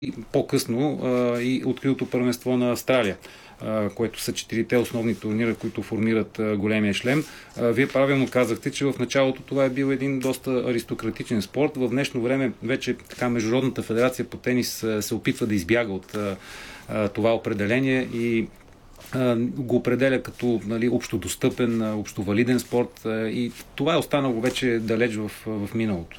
по-късно и откритото първенство на Австралия, което са четирите основни турнира, които формират големия шлем. Вие правилно казахте, че в началото това е бил един доста аристократичен спорт. В днешно време вече така Международната федерация по тенис се опитва да избяга от това определение и го определя като общодостъпен, общовалиден спорт и това е останало вече далеч в миналото.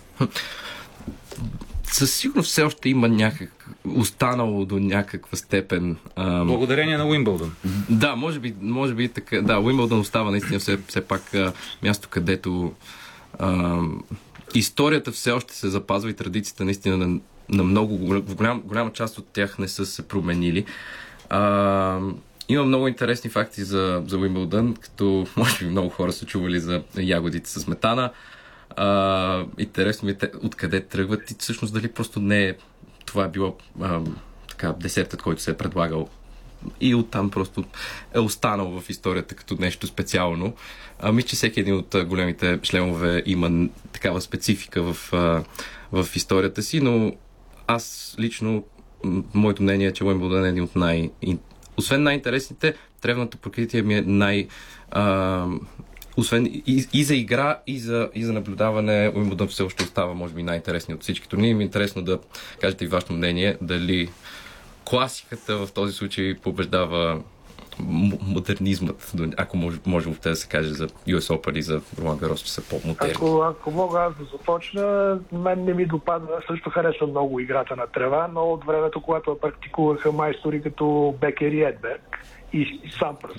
Със сигурност все още има останало до някаква степен. Благодарение на Уимбълдън. Да, може би така. Да, Уимбълдън остава наистина все пак място, където историята все още се запазва и традициите наистина на много голяма част от тях не са се променили. Има много интересни факти за Уимбълдън, като може би много хора са чували за ягодите с сметана. Интересно ми е откъде тръгват и всъщност дали просто не е това е било десертът, който се е предлагал и оттам просто е останал в историята като нещо специално. Мисля, че всеки един от големите шлемове има такава специфика в историята си, но аз лично, моето мнение е, че Уимбълдън е един от освен най-интересните, тревното покритие ми е освен и за игра, и за наблюдаване, Уимбълдън все още остава, може би, най-интересни от всички турнири. Ми е интересно да кажете и вашето мнение, дали класиката в този случай побеждава модернизмът, ако може въобще да се каже за US Open и за Ролан Гарос, че са по-модерни. Ако мога аз да започна, мен не ми допада, също харесва много играта на трева, но от времето, когато практикуваха майстори като Бекер и Едберг и Сампръс.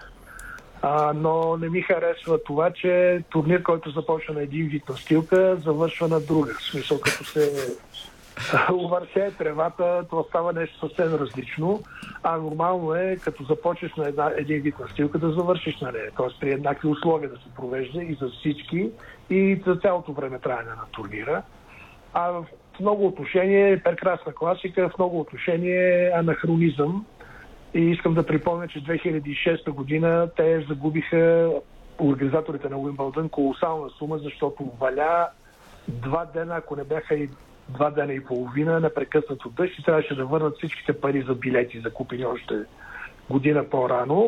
Но не ми харесва това, че турнир, който започва на един вид настилка, завършва на друга. В смисъл, като се увърсе тревата, това става нещо съвсем различно. А нормално е, като започнеш на един вид настилка, да завършиш на нея. Тоест при еднакви условия да се провежда и за всички, и за цялото време траяне на турнира. А в много отношение е прекрасна класика, в много отношение е анахронизъм. И искам да припомня, че 2006 година те загубиха, организаторите на Уимбълдън, колосална сума, защото валя 2 дена, ако не бяха и 2 дена и половина, непрекъснато дъжд и трябваше да върнат всичките пари за билети, закупени още година по-рано.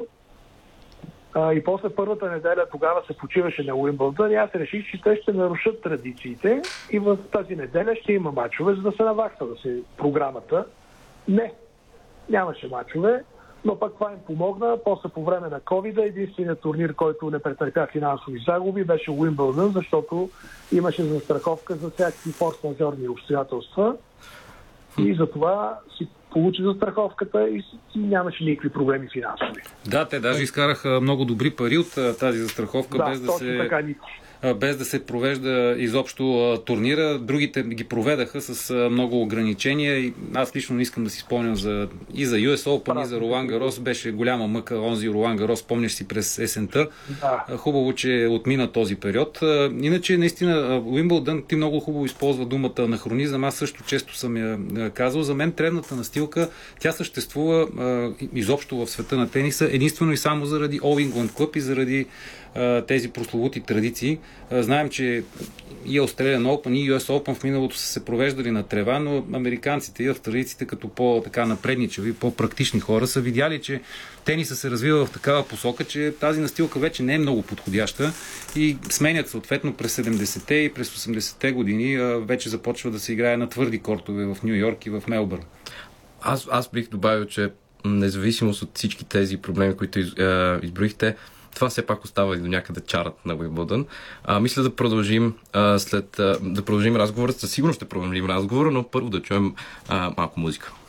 И после първата неделя тогава се почиваше на Уимбълдън и аз реших, че те ще нарушат традициите и в тази неделя ще има мачове, за да се навакса програмата. Не, нямаше мачове, но пък това им помогна. После по време на COVID единственият турнир, който не претърпя финансови загуби, беше Уимбълдън, защото имаше застраховка за всякакви форс-мажорни обстоятелства и затова си получи застраховката и нямаше никакви проблеми финансови. Да, те даже изкараха много добри пари от тази застраховка, без да се провежда изобщо турнира. Другите ги проведаха с много ограничения и аз лично не искам да си спомням и за US Open, и за Ролан Гарос. Беше голяма мъка онзи Ролан Гарос, спомняш си през есента. Да. Хубаво, че отмина този период. Иначе, наистина, Уимбълдън, ти много хубаво използва думата анахронизъм. Аз също често съм я казал. За мен тревната настилка, тя съществува изобщо в света на тениса единствено и само заради All England Club и заради тези прословути традиции. Знаем, че и Australian Open, и US Open в миналото са се провеждали на трева, но американците и австралийците като по-така напредничави, по-практични хора са видяли, че тениса се развива в такава посока, че тази настилка вече не е много подходяща и сменят съответно през 70-те и през 80-те години вече започва да се играе на твърди кортове в Ню Йорк и в Мелбърн. Аз бих добавил, че независимост от всички тези проблеми, които изброихте, това все пак остава и до някъде чарът на Уимбълдън. Мисля да продължим да продължим разговора. Със сигурно ще продължим разговора, но първо да чуем малко музика.